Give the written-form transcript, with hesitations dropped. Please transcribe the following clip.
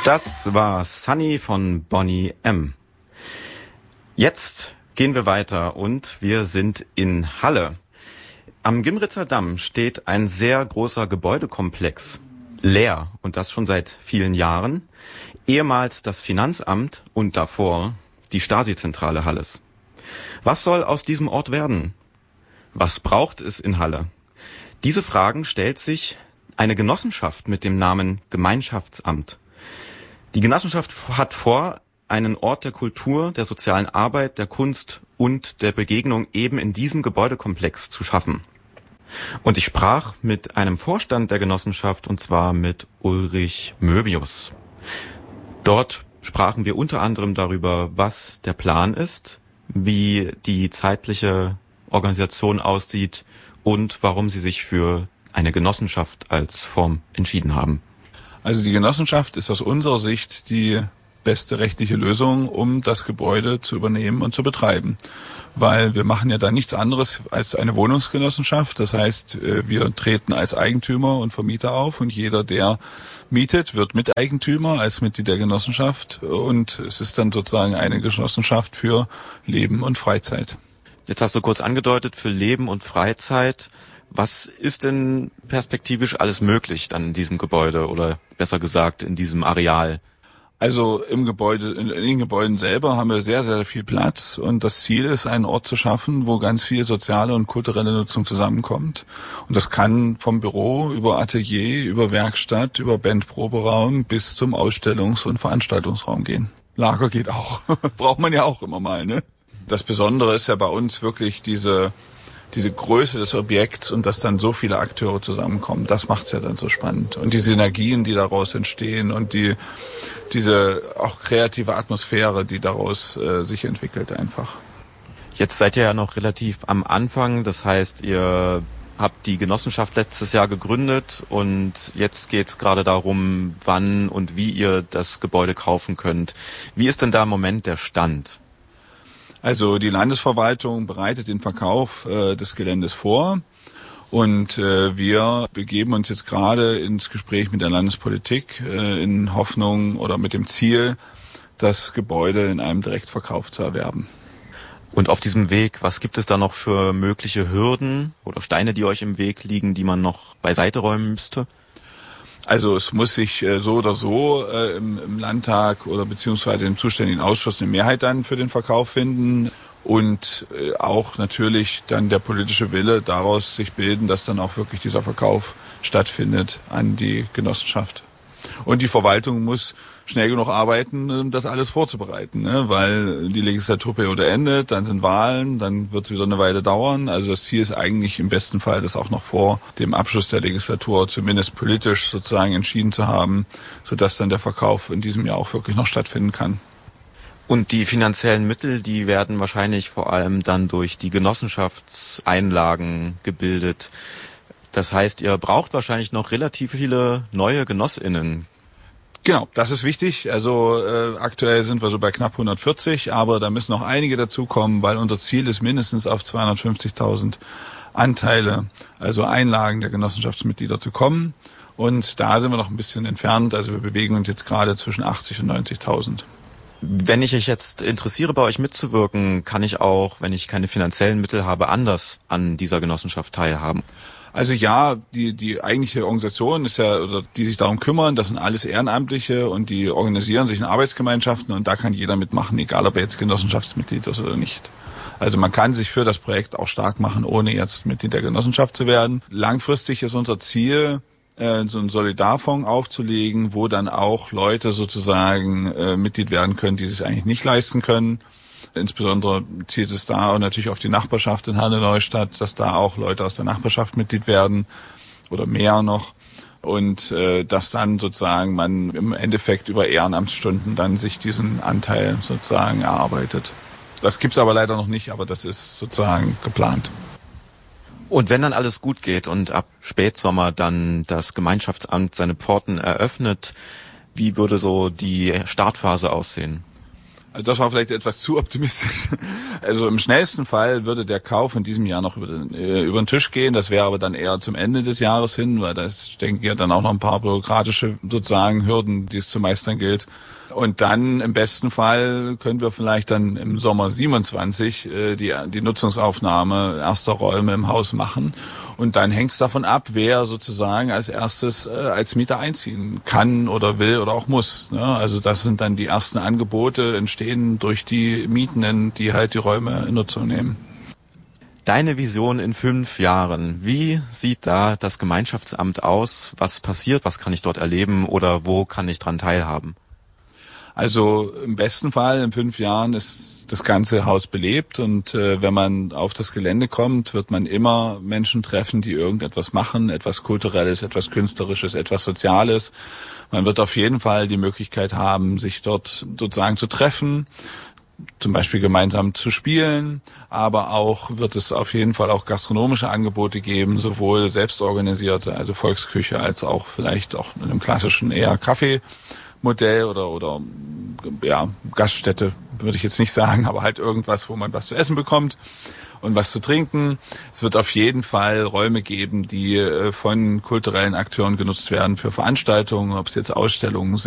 Das war Sunny von Boney M. Jetzt gehen wir weiter und wir sind in Halle. Am Gimritzer Damm steht ein sehr großer Gebäudekomplex, leer und das schon seit vielen Jahren, ehemals das Finanzamt und davor die Stasi-Zentrale Halles. Was soll aus diesem Ort werden? Was braucht es in Halle? Diese Fragen stellt sich eine Genossenschaft mit dem Namen Gemeinschaftsamt. Die Genossenschaft hat vor, einen Ort der Kultur, der sozialen Arbeit, der Kunst und der Begegnung eben in diesem Gebäudekomplex zu schaffen. Und ich sprach mit einem Vorstand der Genossenschaft, und zwar mit Ulrich Möbius. Dort sprachen wir unter anderem darüber, was der Plan ist, wie die zeitliche Organisation aussieht und warum sie sich für eine Genossenschaft als Form entschieden haben. Also die Genossenschaft ist aus unserer Sicht die beste rechtliche Lösung, um das Gebäude zu übernehmen und zu betreiben. Weil wir machen ja da nichts anderes als eine Wohnungsgenossenschaft. Das heißt, wir treten als Eigentümer und Vermieter auf und jeder, der mietet, wird Miteigentümer als Mitglied der Genossenschaft und es ist dann sozusagen eine Genossenschaft für Leben und Freizeit. Jetzt hast du kurz angedeutet, für Leben und Freizeit. Was ist denn perspektivisch alles möglich dann in diesem Gebäude oder besser gesagt in diesem Areal? Also im Gebäude, in den Gebäuden selber haben wir sehr, sehr viel Platz und das Ziel ist, einen Ort zu schaffen, wo ganz viel soziale und kulturelle Nutzung zusammenkommt. Und das kann vom Büro über Atelier, über Werkstatt, über Bandproberaum bis zum Ausstellungs- und Veranstaltungsraum gehen. Lager geht auch. Braucht man ja auch immer mal, ne? Das Besondere ist ja bei uns wirklich diese Größe des Objekts und dass dann so viele Akteure zusammenkommen, das macht's ja dann so spannend. Und die Synergien, die daraus entstehen und diese auch kreative Atmosphäre, die daraus sich entwickelt einfach. Jetzt seid ihr ja noch relativ am Anfang, das heißt, ihr habt die Genossenschaft letztes Jahr gegründet und jetzt geht's gerade darum, wann und wie ihr das Gebäude kaufen könnt. Wie ist denn da im Moment der Stand? Also die Landesverwaltung bereitet den Verkauf des Geländes vor und wir begeben uns jetzt gerade ins Gespräch mit der Landespolitik in Hoffnung oder mit dem Ziel, das Gebäude in einem Direktverkauf zu erwerben. Und auf diesem Weg, was gibt es da noch für mögliche Hürden oder Steine, die euch im Weg liegen, die man noch beiseite räumen müsste? Also es muss sich so oder so im Landtag oder beziehungsweise im zuständigen Ausschuss eine Mehrheit dann für den Verkauf finden und auch natürlich dann der politische Wille daraus sich bilden, dass dann auch wirklich dieser Verkauf stattfindet an die Genossenschaft. Und die Verwaltung muss schnell genug arbeiten, um das alles vorzubereiten, ne? Weil die Legislaturperiode endet, dann sind Wahlen, dann wird es wieder eine Weile dauern. Also das Ziel ist eigentlich im besten Fall, das auch noch vor dem Abschluss der Legislatur zumindest politisch sozusagen entschieden zu haben, sodass dann der Verkauf in diesem Jahr auch wirklich noch stattfinden kann. Und die finanziellen Mittel, die werden wahrscheinlich vor allem dann durch die Genossenschaftseinlagen gebildet. Das heißt, ihr braucht wahrscheinlich noch relativ viele neue GenossInnen. Genau, das ist wichtig. Also aktuell sind wir so bei knapp 140, aber da müssen noch einige dazukommen, weil unser Ziel ist mindestens auf 250.000 Anteile, also Einlagen der Genossenschaftsmitglieder zu kommen. Und da sind wir noch ein bisschen entfernt. Also wir bewegen uns jetzt gerade zwischen 80 und 90.000. Wenn ich mich jetzt interessiere, bei euch mitzuwirken, kann ich auch, wenn ich keine finanziellen Mittel habe, anders an dieser Genossenschaft teilhaben? Also ja, die eigentliche Organisation ist ja, oder die sich darum kümmern, das sind alles Ehrenamtliche und die organisieren sich in Arbeitsgemeinschaften und da kann jeder mitmachen, egal ob er jetzt Genossenschaftsmitglied ist oder nicht. Also man kann sich für das Projekt auch stark machen, ohne jetzt Mitglied der Genossenschaft zu werden. Langfristig ist unser Ziel, so einen Solidarfonds aufzulegen, wo dann auch Leute sozusagen Mitglied werden können, die sich eigentlich nicht leisten können. Insbesondere zielt es da auch natürlich auf die Nachbarschaft in Halle-Neustadt, dass da auch Leute aus der Nachbarschaft Mitglied werden oder mehr noch. Und dass dann sozusagen man im Endeffekt über Ehrenamtsstunden dann sich diesen Anteil sozusagen erarbeitet. Das gibt's aber leider noch nicht, aber das ist sozusagen geplant. Und wenn dann alles gut geht und ab Spätsommer dann das Gemeinschaftsamt seine Pforten eröffnet, wie würde so die Startphase aussehen? Also das war vielleicht etwas zu optimistisch. Also im schnellsten Fall würde der Kauf in diesem Jahr noch über den Tisch gehen. Das wäre aber dann eher zum Ende des Jahres hin, weil da ist, ich denke, ja dann auch noch ein paar bürokratische sozusagen Hürden, die es zu meistern gilt. Und dann im besten Fall können wir vielleicht dann im Sommer 27 die Nutzungsaufnahme erster Räume im Haus machen. Und dann hängt es davon ab, wer sozusagen als erstes als Mieter einziehen kann oder will oder auch muss. Ne? Also das sind dann die ersten Angebote, entstehen durch die Mietenden, die halt die Räume in Nutzung nehmen. Deine Vision in 5 Jahren, wie sieht da das Gemeinschaftsamt aus? Was passiert? Was kann ich dort erleben oder wo kann ich dran teilhaben? Also im besten Fall in 5 Jahren ist das ganze Haus belebt und wenn man auf das Gelände kommt, wird man immer Menschen treffen, die irgendetwas machen, etwas Kulturelles, etwas Künstlerisches, etwas Soziales. Man wird auf jeden Fall die Möglichkeit haben, sich dort sozusagen zu treffen, zum Beispiel gemeinsam zu spielen, aber auch wird es auf jeden Fall auch gastronomische Angebote geben, sowohl selbstorganisierte, also Volksküche, als auch vielleicht auch in einem klassischen eher Kaffeemodell oder ja, Gaststätte würde ich jetzt nicht sagen, aber halt irgendwas, wo man was zu essen bekommt und was zu trinken. Es wird auf jeden Fall Räume geben, die von kulturellen Akteuren genutzt werden für Veranstaltungen, ob es jetzt Ausstellungen sind,